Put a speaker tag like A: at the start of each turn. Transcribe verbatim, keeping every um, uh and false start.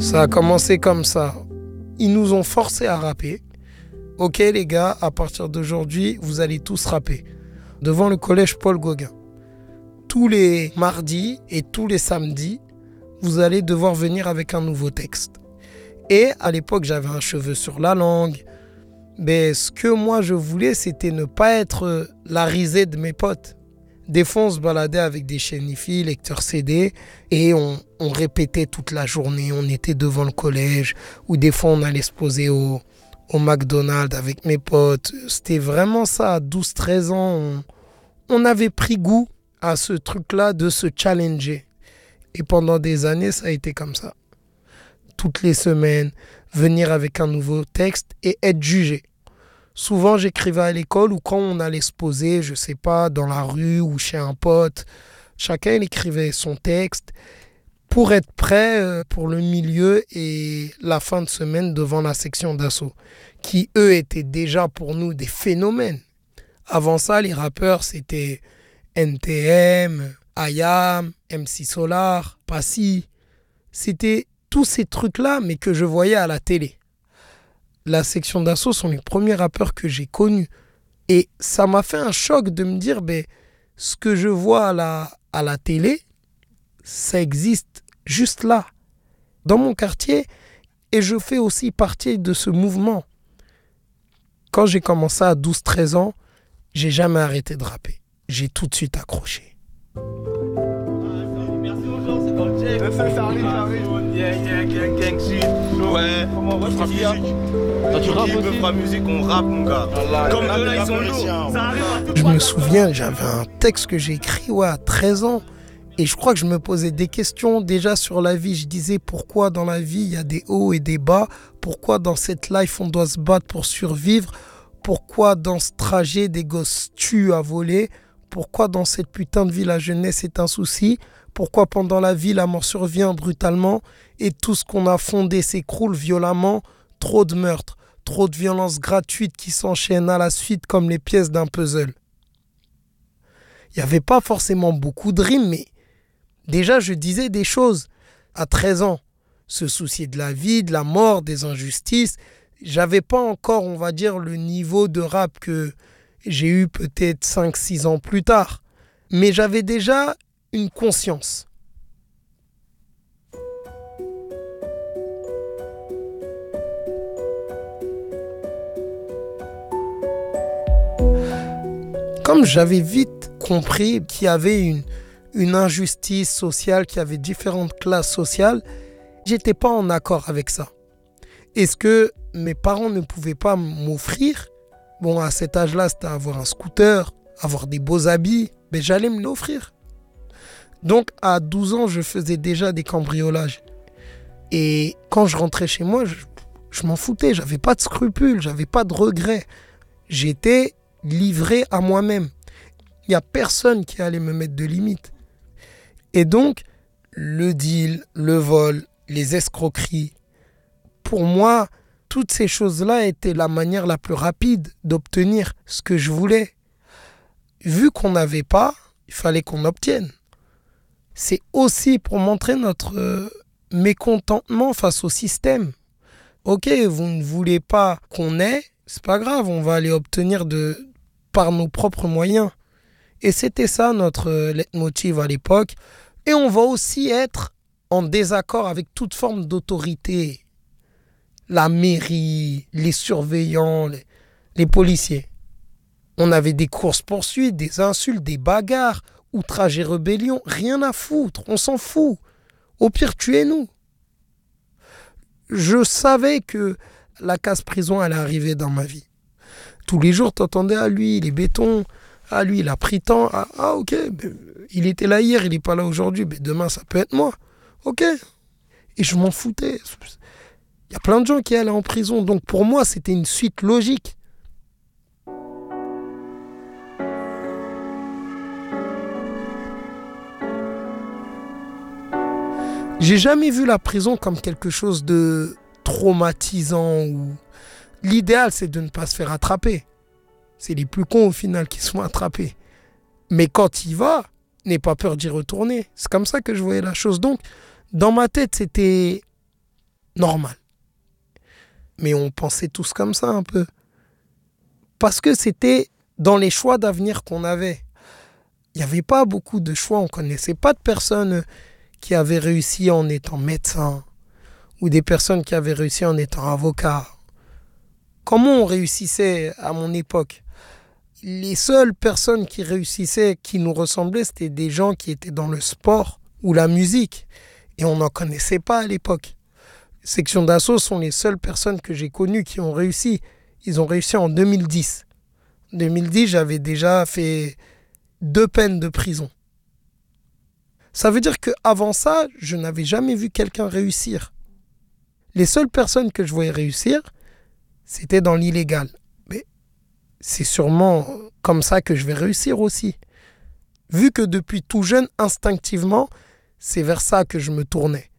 A: Ça a commencé comme ça. Ils nous ont forcés à rapper. Ok les gars, à partir d'aujourd'hui, vous allez tous rapper. Devant le collège Paul Gauguin. Tous les mardis et tous les samedis, vous allez devoir venir avec un nouveau texte. Et à l'époque, j'avais un cheveu sur la langue. Mais ce que moi je voulais, c'était ne pas être la risée de mes potes. Des fois, on se baladait avec des chaînes hi-fi, lecteurs C D, et on, on répétait toute la journée. On était devant le collège, ou des fois, on allait se poser au, au McDonald's avec mes potes. C'était vraiment ça, à douze treize ans. On, on avait pris goût à ce truc-là de se challenger. Et pendant des années, ça a été comme ça. Toutes les semaines, venir avec un nouveau texte et être jugé. Souvent, j'écrivais à l'école ou quand on allait se poser, je sais pas, dans la rue ou chez un pote. Chacun il écrivait son texte pour être prêt pour le milieu et la fin de semaine devant la section d'assaut, qui eux étaient déjà pour nous des phénomènes. Avant ça, les rappeurs, c'était N T M, I A M, M C Solar, Passy. C'était tous ces trucs-là, mais que je voyais à la télé. La section d'assaut sont les premiers rappeurs que j'ai connus. Et ça m'a fait un choc de me dire, ben, ce que je vois à la, à la télé, ça existe juste là, dans mon quartier, et je fais aussi partie de ce mouvement. Quand j'ai commencé à douze treize ans, j'ai jamais arrêté de rapper. J'ai tout de suite accroché.
B: Merci aux gens, c'est dans le check. Ça arrive, ça arrive. Yeah, yeah, gang, gang, shit. Ouais, comment on va musique. Quand tu rappes aussi. On musique, on rappe, mon gars. Comme eux, là, ils sont lourds. Ça arrive à tout.
A: Je me souviens, j'avais un texte que j'ai écrit ouais, à treize ans. Et je crois que je me posais des questions déjà sur la vie. Je disais pourquoi dans la vie, il y a des hauts et des bas. Pourquoi dans cette life, on doit se battre pour survivre. Pourquoi dans ce trajet, des gosses tuent à voler. Pourquoi dans cette putain de vie, la jeunesse est un souci. Pourquoi pendant la vie, la mort survient brutalement et tout ce qu'on a fondé s'écroule violemment. Trop de meurtres, trop de violences gratuites qui s'enchaînent à la suite comme les pièces d'un puzzle. Il n'y avait pas forcément beaucoup de rimes, mais déjà je disais des choses à treize ans. Se soucier de la vie, de la mort, des injustices. J'avais pas encore, on va dire, le niveau de rap que j'ai eu peut-être cinq six ans plus tard. Mais j'avais déjà une conscience. Comme j'avais vite compris qu'il y avait une, une injustice sociale, qu'il y avait différentes classes sociales, j'étais pas en accord avec ça. Et ce que mes parents ne pouvaient pas m'offrir, bon à cet âge-là c'était avoir un scooter, avoir des beaux habits, mais j'allais me l'offrir. Donc à douze ans je faisais déjà des cambriolages. Et quand je rentrais chez moi, je, je m'en foutais, j'avais pas de scrupules, j'avais pas de regrets. J'étais livré à moi-même. Il n'y a personne qui allait me mettre de limite. Et donc, le deal, le vol, les escroqueries, pour moi, toutes ces choses-là étaient la manière la plus rapide d'obtenir ce que je voulais. Vu qu'on n'avait pas, il fallait qu'on obtienne. C'est aussi pour montrer notre euh, mécontentement face au système. Ok, vous ne voulez pas qu'on ait, c'est pas grave, on va aller obtenir de, par nos propres moyens. Et c'était ça notre euh, leitmotiv à l'époque. Et on va aussi être en désaccord avec toute forme d'autorité. La mairie, les surveillants, les, les policiers. On avait des courses-poursuites, des insultes, des bagarres, outrage et rébellion. Rien à foutre, on s'en fout. Au pire, tuez-nous. Je savais que la casse-prison allait arriver dans ma vie. Tous les jours, t'entendais à lui, les bétons, à lui, il a pris tant. Ah, ah ok, il était là hier, il n'est pas là aujourd'hui, mais demain, ça peut être moi. Ok. Et je m'en foutais. Il y a plein de gens qui allaient en prison, donc pour moi, c'était une suite logique. J'ai jamais vu la prison comme quelque chose de traumatisant. Ou... L'idéal, c'est de ne pas se faire attraper. C'est les plus cons au final qui se font attraper. Mais quand il va, n'aie pas peur d'y retourner. C'est comme ça que je voyais la chose. Donc, dans ma tête, c'était normal. Mais on pensait tous comme ça un peu. Parce que c'était dans les choix d'avenir qu'on avait. Il n'y avait pas beaucoup de choix, on ne connaissait pas de personnes qui avaient réussi en étant médecin ou des personnes qui avaient réussi en étant avocat. Comment on réussissait à mon époque? Les seules personnes qui réussissaient, qui nous ressemblaient, c'était des gens qui étaient dans le sport ou la musique. Et on n'en connaissait pas à l'époque. Section d'Assaut sont les seules personnes que j'ai connues qui ont réussi. Ils ont réussi en deux mille dix. En deux mille dix, j'avais déjà fait deux peines de prison. Ça veut dire qu'avant ça, je n'avais jamais vu quelqu'un réussir. Les seules personnes que je voyais réussir, c'était dans l'illégal. Mais c'est sûrement comme ça que je vais réussir aussi. Vu que depuis tout jeune, instinctivement, c'est vers ça que je me tournais.